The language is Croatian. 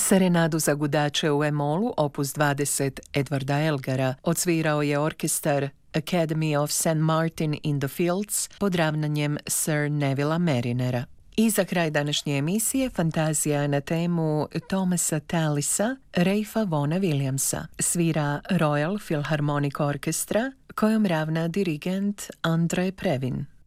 Serenadu za gudače u E-molu, opus 20 Edvarda Elgara, odsvirao je orkestar Academy of St. Martin in the Fields pod ravnanjem Sir Nevilla Marinera. I za kraj današnje emisije fantazija na temu Thomasa Tallisa, Ralpha Vaughna Williamsa. Svira Royal Philharmonic Orchestra, kojom ravna dirigent Andre Previn.